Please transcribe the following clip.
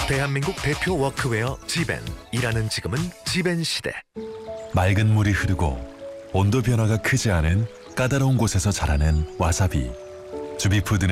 대한민국 대표 워크웨어 지벤. 일하는 지금은 지벤 시대. 맑은 물이 흐르고 온도 변화가 크지 않은 까다로운 곳에서 자라는 와사비. 주비푸드는